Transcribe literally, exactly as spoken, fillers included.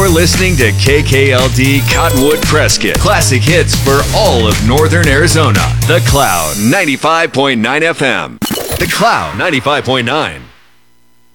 You're listening to K K L D Cottonwood Prescott. Classic hits for all of Northern Arizona. The Cloud ninety-five point nine F M. The Cloud ninety-five point nine.